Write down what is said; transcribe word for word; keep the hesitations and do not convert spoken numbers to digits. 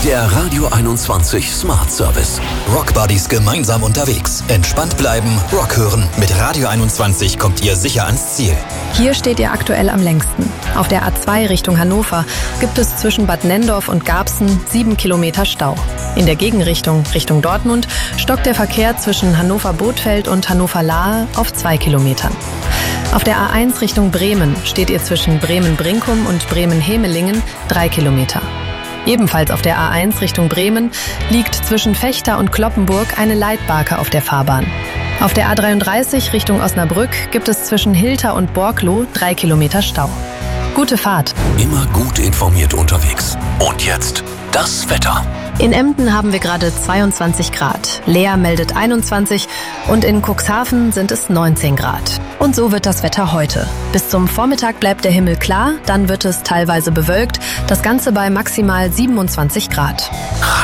Der Radio einundzwanzig Smart Service. Rockbuddies gemeinsam unterwegs. Entspannt bleiben, Rock hören. Mit Radio einundzwanzig kommt ihr sicher ans Ziel. Hier steht ihr aktuell am längsten. Auf der A zwei Richtung Hannover gibt es zwischen Bad Nenndorf und Garbsen sieben Kilometer Stau. In der Gegenrichtung, Richtung Dortmund, stockt der Verkehr zwischen Hannover-Bothfeld und Hannover-Lahe auf zwei Kilometern. Auf der A eins Richtung Bremen steht ihr zwischen Bremen-Brinkum und Bremen-Hemelingen drei Kilometer. Ebenfalls auf der A eins Richtung Bremen liegt zwischen Vechta und Cloppenburg eine Leitbarke auf der Fahrbahn. Auf der A dreiunddreißig Richtung Osnabrück gibt es zwischen Hilter und Borkloh drei Kilometer Stau. Gute Fahrt. Immer gut informiert unterwegs. Und jetzt das Wetter. In Emden haben wir gerade zweiundzwanzig Grad, Leer meldet einundzwanzig und in Cuxhaven sind es neunzehn Grad. Und so wird das Wetter heute. Bis zum Vormittag bleibt der Himmel klar, dann wird es teilweise bewölkt, das Ganze bei maximal siebenundzwanzig Grad.